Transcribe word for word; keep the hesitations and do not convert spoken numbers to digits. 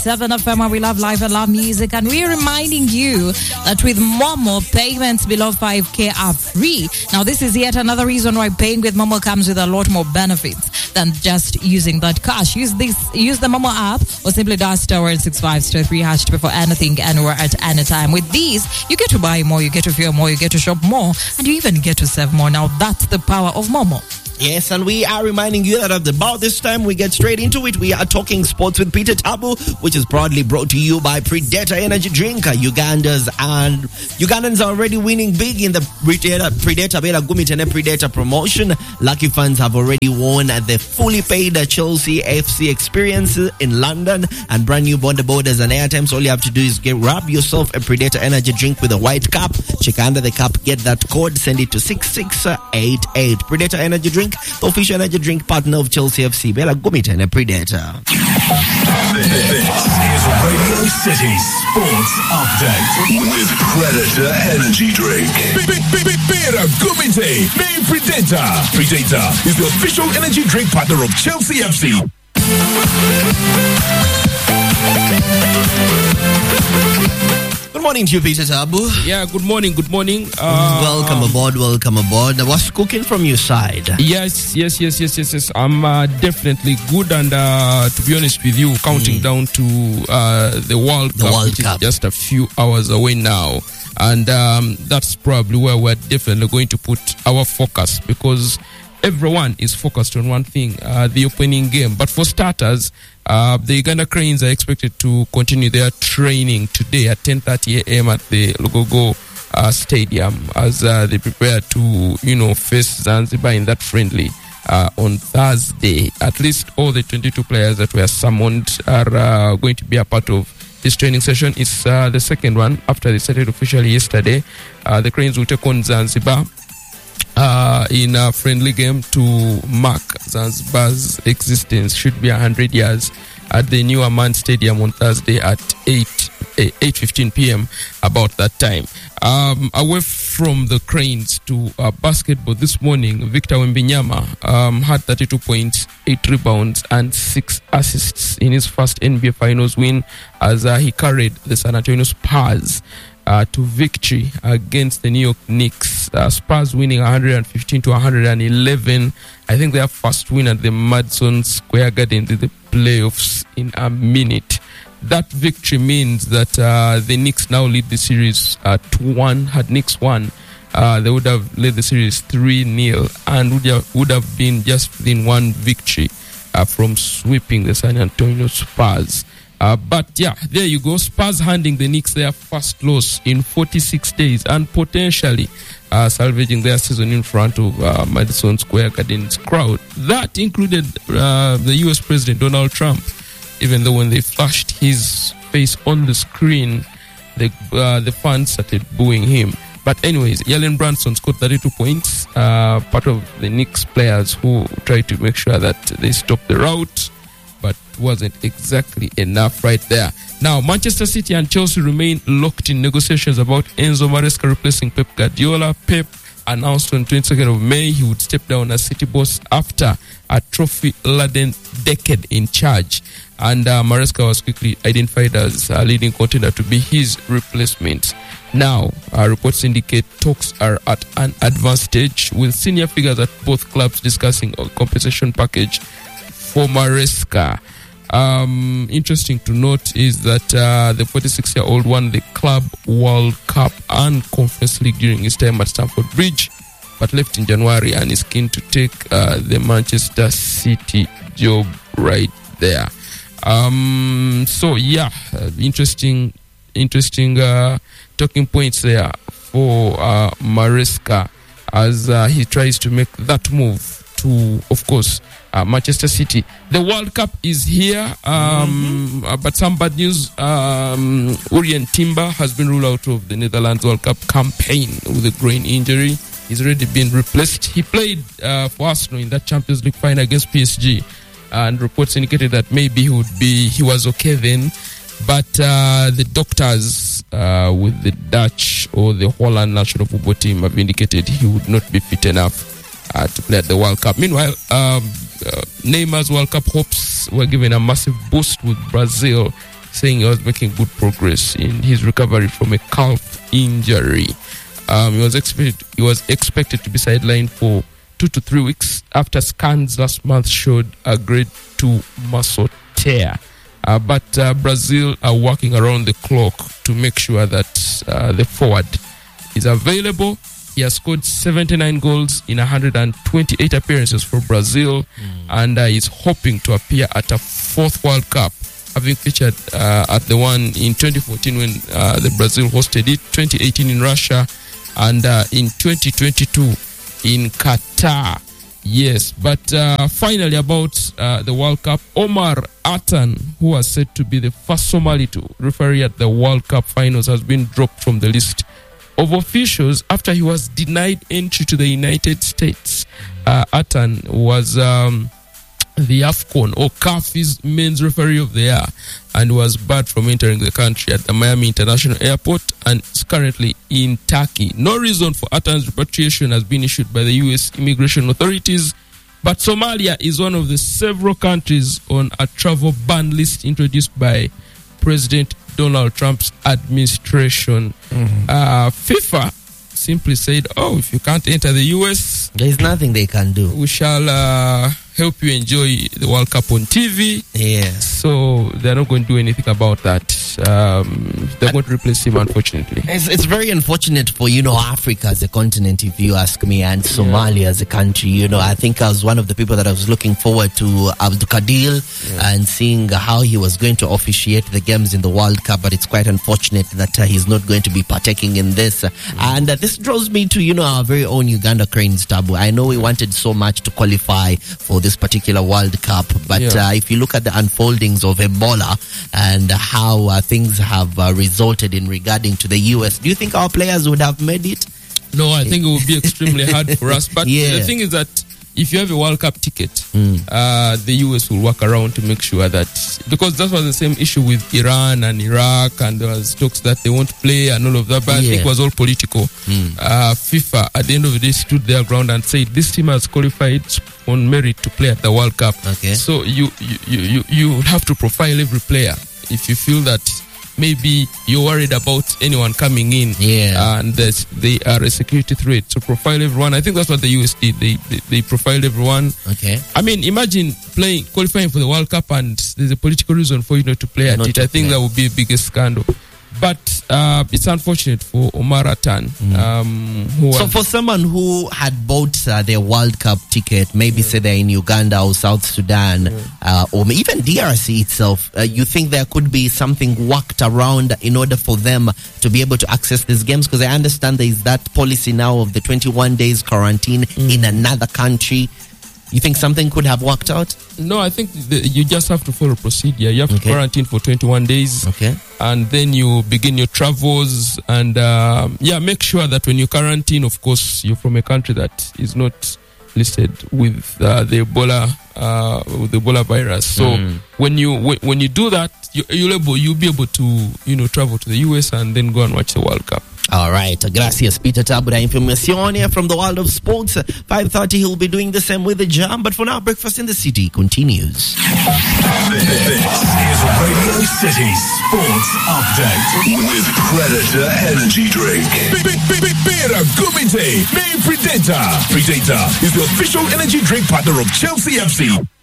seven F M, where we love life and love music, and we're reminding you that with Momo, payments below five K are free. Now, this is yet another reason why paying with Momo comes with a lot more benefits than just using that cash. Use this, use the Momo app, or simply dial star one six five star three hash to pay for anything, anywhere, at any time. With these, you get to buy more, you get to feel more, you get to shop more, and you even get to save more. Now, that's the power of Momo. Yes, and we are reminding you that at about this time, we get straight into it. We are talking sports with Peter Tabu, which is proudly brought to you by Predator Energy Drink. Ugandans and Ugandans are already winning big in the Predator Predator Bela Gumitene Predator promotion. Lucky fans have already won at the fully paid Chelsea F C experience in London, and brand new Bond Borders and airtime. So all you have to do is get grab yourself a Predator Energy Drink with a white cap. Check under the cap, get that code, send it to six six eight eight. Predator Energy Drink, the official energy drink partner of Chelsea F C. Bela Gumitene Predator. This is Radio City Sports Update with Predator Energy Drink. Bela Gumitene Predator. Predator is the official energy drink partner of Chelsea F C. Good morning to you, Peter Tabu. Yeah, good morning, good morning. Uh, welcome aboard, welcome aboard. What's cooking from your side? Yes, yes, yes, yes, yes, yes. I'm uh, definitely good, and uh, to be honest with you, counting mm. down to uh, the World the Cup, World which Cup. is just a few hours away now. And um, that's probably where we're definitely going to put our focus, because everyone is focused on one thing, uh, the opening game. But for starters, uh, the Uganda Cranes are expected to continue their training today at ten thirty a.m. at the Lugogo uh, Stadium as uh, they prepare to, you know, face Zanzibar in that friendly uh, on Thursday. At least all the twenty-two players that were summoned are uh, going to be a part of this training session. It's uh, the second one after they started officially yesterday. Uh, the Cranes will take on Zanzibar Uh, in a friendly game to mark Zanzibar's existence. Should be one hundred years at the New Aman Stadium on Thursday at eight fifteen p.m. about that time. Um, away from the Cranes to uh, basketball this morning, Victor Wembanyama um, had thirty-two points, eight rebounds and six assists in his first N B A Finals win as uh, he carried the San Antonio Spurs Uh, to victory against the New York Knicks. Uh, Spurs winning one hundred fifteen to one hundred eleven. I think their first win at the Madison Square Garden in the playoffs in a minute. That victory means that uh, the Knicks now lead the series uh, two one. Had Knicks won, uh, they would have led the series three nil and would have, would have been just within one victory uh, from sweeping the San Antonio Spurs. Uh, but yeah, there you go. Spurs handing the Knicks their first loss in forty-six days and potentially uh, salvaging their season in front of uh, Madison Square Garden's crowd. That included uh, the U S President Donald Trump, even though when they flashed his face on the screen, the, uh, the fans started booing him. But anyways, Jalen Brunson scored thirty-two points, uh, part of the Knicks players who tried to make sure that they stopped the rout, but wasn't exactly enough right there. Now, Manchester City and Chelsea remain locked in negotiations about Enzo Maresca replacing Pep Guardiola. Pep announced on twenty-second of May he would step down as City boss after a trophy-laden decade in charge. And uh, Maresca was quickly identified as a leading contender to be his replacement. Now, uh, reports indicate talks are at an advanced stage, with senior figures at both clubs discussing a compensation package for Maresca. Um, interesting to note is that uh, the forty-six-year-old won the Club World Cup and Conference League during his time at Stamford Bridge, but left in January and is keen to take uh, the Manchester City job right there. Um, so yeah, uh, interesting, interesting uh, talking points there for uh, Maresca as uh, he tries to make that move to, of course, Uh, Manchester City. The World Cup is here, um, mm-hmm. uh, but some bad news. Um, Urien Timber has been ruled out of the Netherlands World Cup campaign with a groin injury. He's already been replaced. He played uh, for Arsenal in that Champions League final against P S G, and reports indicated that maybe he would be, he was okay then, but uh, the doctors uh, with the Dutch or the Holland national football team have indicated he would not be fit enough Uh, to play at the World Cup. Meanwhile, um, uh, Neymar's World Cup hopes were given a massive boost with Brazil saying he was making good progress in his recovery from a calf injury. Um, he was expected he was expected to be sidelined for two to three weeks after scans last month showed a grade two muscle tear. Uh, but uh, Brazil are working around the clock to make sure that uh, the forward is available. He has scored seventy-nine goals in one hundred twenty-eight appearances for Brazil, mm. and uh, is hoping to appear at a fourth World Cup, having featured uh, at the one in twenty fourteen when uh, the Brazil hosted it, twenty eighteen in Russia, and uh, in twenty twenty-two in Qatar. Yes, but uh, finally about uh, the World Cup, Omar Atan, who was said to be the first Somali to referee at the World Cup finals, has been dropped from the list of officials after he was denied entry to the United States. Uh, Atan was um, the AFCON or C A F's men's referee of the year and was barred from entering the country at the Miami International Airport and is currently in Turkey. No reason for Atan's repatriation has been issued by the U S immigration authorities, but Somalia is one of the several countries on a travel ban list introduced by President Donald Trump's administration. Mm-hmm. Uh, FIFA simply said, oh, if you can't enter the U S, there's nothing they can do. We shall uh, help you enjoy the World Cup on T V. Yeah. So they're not going to do anything about that. Um, they're going to replace him, unfortunately. It's, it's very unfortunate for, you know, Africa as a continent, if you ask me, and Somalia yeah. as a country. You know, I think I was one of the people that I was looking forward to Abdul Kadil yeah. and seeing how he was going to officiate the games in the World Cup, but it's quite unfortunate that uh, he's not going to be partaking in this. Mm. And uh, this draws me to, you know, our very own Uganda Cranes, Tabu. I know we wanted so much to qualify for this particular World Cup, but yeah. uh, if you look at the unfoldings of Ebola and how uh, things have uh, resulted in regarding to the U S, do you think our players would have made it? No, I think it would be extremely hard for us. But yeah. the thing is that if you have a World Cup ticket, mm. uh, the U S will work around to make sure that, because that was the same issue with Iran and Iraq, and there was talks that they won't play and all of that, but yeah. I think it was all political. Mm. Uh, FIFA, at the end of the day, stood their ground and said, this team has qualified on merit to play at the World Cup. Okay. So you, you, you, you, you have to profile every player. If you feel that maybe you're worried about anyone coming in yeah. and they are a security threat, so profile everyone. I think that's what the U S did. They, they they profiled everyone. Okay. I mean, imagine playing qualifying for the World Cup and there's a political reason for you not to play at not it. I think play. that would be the biggest scandal. But uh, it's unfortunate for Omar Atan. Mm. Um, who so for someone who had bought uh, their World Cup ticket, maybe yeah. say they're in Uganda or South Sudan, yeah. uh, or even D R C itself, uh, you think there could be something worked around in order for them to be able to access these games? Because I understand there is that policy now of the twenty-one days quarantine mm. in another country. You think something could have worked out? No, I think the, you just have to follow procedure. You have to okay. quarantine for twenty-one days. Okay. And then you begin your travels. And, uh, yeah, make sure that when you quarantine, of course, you're from a country that is not listed with uh, the Ebola uh, with the Ebola virus. So mm. when you when, when you do that, you, you'll, able, you'll be able to, you know, travel to the U S and then go and watch the World Cup. All right, gracias Peter Tabu. Information here from the world of sports. five thirty he'll be doing the same with the Jam, but for now, Breakfast in the City continues. This is Radio City Sports Update with Predator Energy Drink. Better Gumite, main Predator. Predator is the official energy drink partner of Chelsea F C.